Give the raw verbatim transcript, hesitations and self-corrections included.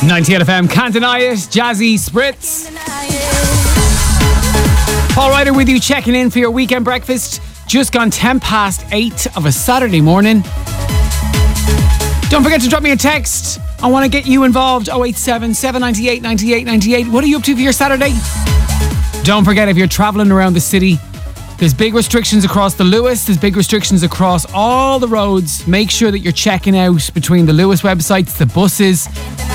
ninety-eight F M, can't deny it. Jazzy Spritz. Paul Ryder with you, checking in for your weekend breakfast. Just gone ten past eight of a Saturday morning. Don't forget to drop me a text. I want to get you involved. oh eight seven, seven nine eight, nine eight nine eight. What are you up to for your Saturday? Don't forget, if you're travelling around the city, there's big restrictions across the Lewis. There's big restrictions across all the roads. Make sure that you're checking out between the Lewis websites, the buses,